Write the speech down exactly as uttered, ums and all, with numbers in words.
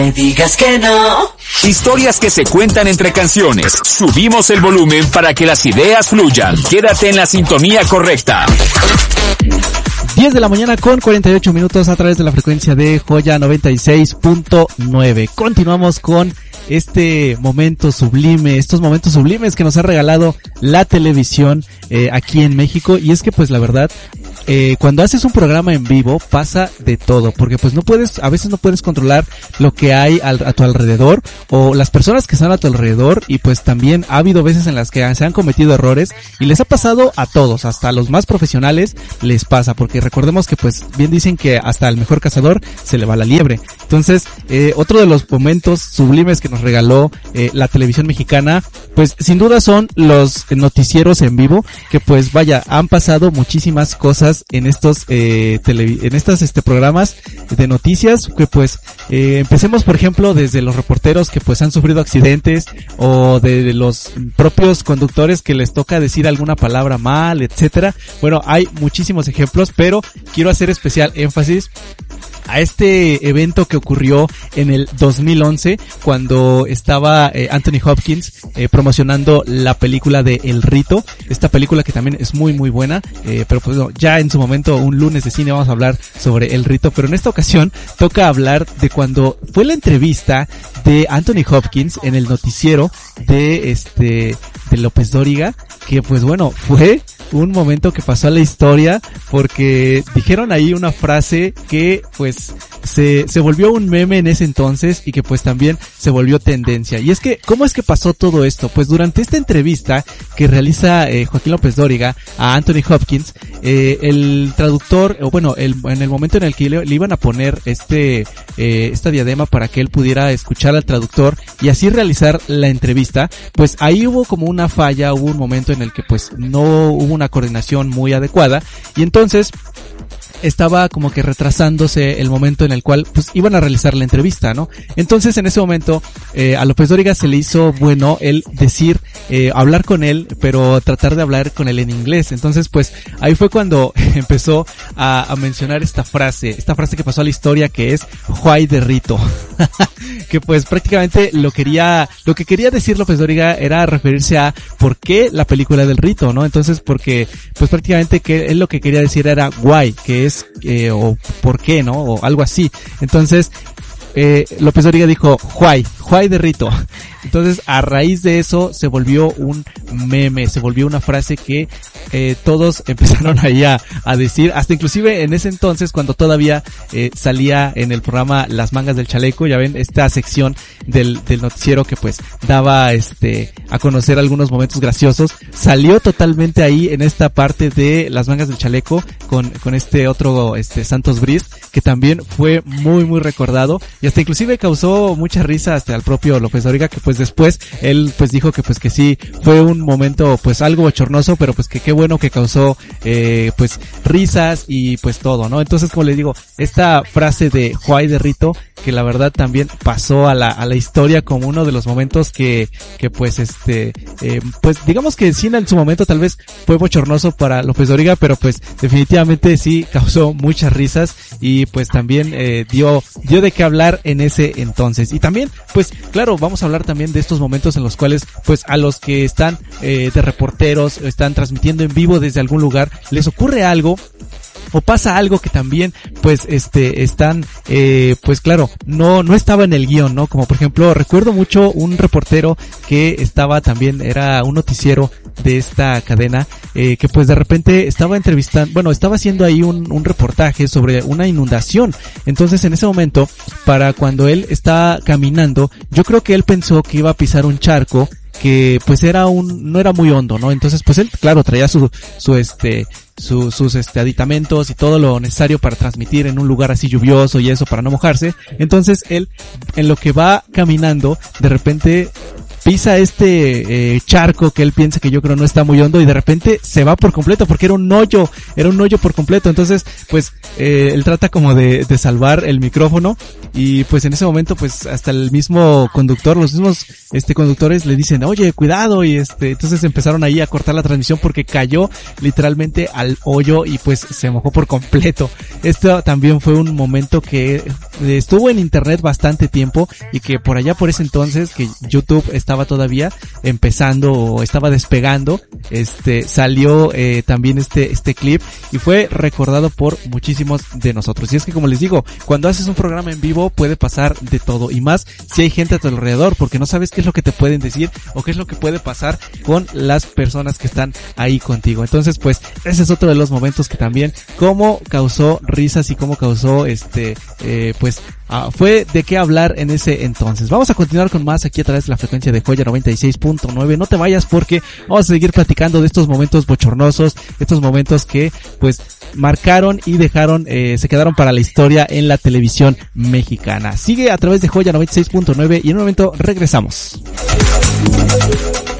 Me digas que no. Historias que se cuentan entre canciones. Subimos el volumen para que las ideas fluyan. Quédate en la sintonía correcta. diez de la mañana con cuarenta y ocho minutos a través de la frecuencia de Joya noventa y seis punto nueve. Continuamos con este momento sublime, estos momentos sublimes que nos ha regalado la televisión eh, aquí en México. Y es que pues la verdad, eh, cuando haces un programa en vivo pasa de todo, porque pues no puedes, a veces no puedes controlar lo que hay al, a tu alrededor o las personas que están a tu alrededor, y pues también ha habido veces en las que se han cometido errores y les ha pasado a todos, hasta a los más profesionales les pasa, porque recordemos que pues bien dicen que hasta al mejor cazador se le va la liebre. Entonces, eh, otro de los momentos sublimes que nos regaló eh, la televisión mexicana, pues sin duda son los noticieros en vivo, que pues vaya, han pasado muchísimas cosas en estos eh, tele, en estos este programas de noticias, que pues eh, empecemos por ejemplo desde los reporteros que pues han sufrido accidentes, o de, de los propios conductores que les toca decir alguna palabra mal, etcétera. Bueno, hay muchísimos ejemplos, pero quiero hacer especial énfasis a este evento que ocurrió en el dos mil once, cuando estaba eh, Anthony Hopkins eh, promocionando la película de El Rito, esta película que también es muy muy buena, eh, pero pues no, ya en su momento, un lunes de cine, vamos a hablar sobre El Rito, pero en esta ocasión toca hablar de cuando fue la entrevista de Anthony Hopkins en el noticiero de este de López Dóriga, que pues bueno, fue un momento que pasó a la historia, porque dijeron ahí una frase que pues se, se volvió un meme en ese entonces, y que pues también se volvió tendencia. Y es que, ¿cómo es que pasó todo esto? Pues durante esta entrevista que realiza eh, Joaquín López Dóriga a Anthony Hopkins, eh, el traductor, o bueno, el, en el momento en el que le, le iban a poner este, eh, esta diadema para que él pudiera escuchar al traductor y así realizar la entrevista, pues ahí hubo como una falla, hubo un momento en el que pues no hubo una coordinación muy adecuada, y entonces estaba como que retrasándose el momento en el cual pues iban a realizar la entrevista, ¿no? Entonces en ese momento eh, a López Dóriga se le hizo bueno el decir, eh, hablar con él, pero tratar de hablar con él en inglés. Entonces pues ahí fue cuando empezó a, a mencionar esta frase, esta frase que pasó a la historia, que es Juay de Rito. Que pues prácticamente lo quería, lo que quería decir López Dóriga era referirse a por qué la película del Rito, ¿no? Entonces porque pues prácticamente que él lo que quería decir era guay, que es eh, o por qué, ¿no? O algo así. Entonces eh, López Dóriga dijo Juay, Juay de Rito. Entonces a raíz de eso se volvió un meme, se volvió una frase que eh, todos empezaron ahí a, a decir, hasta inclusive en ese entonces cuando todavía eh, salía en el programa Las Mangas del Chaleco, ya ven, esta sección del, del noticiero que pues daba este a conocer algunos momentos graciosos, salió totalmente ahí en esta parte de Las Mangas del Chaleco con, con este otro este Santos Brist, que también fue muy muy recordado, y hasta inclusive causó mucha risa hasta al propio López Dóriga, que pues después él pues dijo que pues que sí fue un momento pues algo bochornoso, pero pues que qué bueno que causó eh, pues risas y pues todo, ¿no? Entonces, como les digo, esta frase de Juay de Rito, que la verdad también pasó a la a la historia como uno de los momentos que que pues este eh, pues digamos que sí en su momento tal vez fue bochornoso para López Dóriga, pero pues definitivamente sí causó muchas risas, y pues también eh, dio dio de qué hablar en ese entonces. Y también pues claro, vamos a hablar también de estos momentos en los cuales pues a los que están eh, de reporteros, están transmitiendo en vivo desde algún lugar, les ocurre algo o pasa algo que también pues este están eh, pues claro, no no estaba en el guión, ¿no? Como por ejemplo, recuerdo mucho un reportero que estaba también, era un noticiero de esta cadena, eh, que pues de repente estaba entrevistando, bueno, estaba haciendo ahí un, un reportaje sobre una inundación. Entonces en ese momento, para cuando él está caminando, yo creo que él pensó que iba a pisar un charco que pues era un, no era muy hondo, ¿no? Entonces pues él, claro, traía su, su este, su, sus este aditamentos y todo lo necesario para transmitir en un lugar así lluvioso y eso, para no mojarse. Entonces él, en lo que va caminando, de repente pisa este eh, charco que él piensa que yo creo no está muy hondo, y de repente se va por completo porque era un hoyo, era un hoyo por completo. Entonces pues eh, él trata como de, de salvar el micrófono, y pues en ese momento pues hasta el mismo conductor, los mismos este conductores le dicen, oye, cuidado, y este, entonces empezaron ahí a cortar la transmisión porque cayó literalmente al hoyo y pues se mojó por completo. Esto también fue un momento que estuvo en internet bastante tiempo y que por allá por ese entonces que YouTube estaba todavía empezando o estaba despegando, este salió eh, también este este clip y fue recordado por muchísimos de nosotros. Y es que, como les digo, cuando haces un programa en vivo puede pasar de todo, y más si hay gente a tu alrededor, porque no sabes qué es lo que te pueden decir o qué es lo que puede pasar con las personas que están ahí contigo. Entonces, pues ese es otro de los momentos que también cómo causó risas y cómo causó este eh, pues Ah, fue de qué hablar en ese entonces. Vamos a continuar con más aquí a través de la frecuencia de Joya noventa y seis punto nueve. No te vayas porque vamos a seguir platicando de estos momentos bochornosos, estos momentos que pues marcaron y dejaron, eh, se quedaron para la historia en la televisión mexicana. Sigue a través de Joya noventa y seis punto nueve y en un momento regresamos.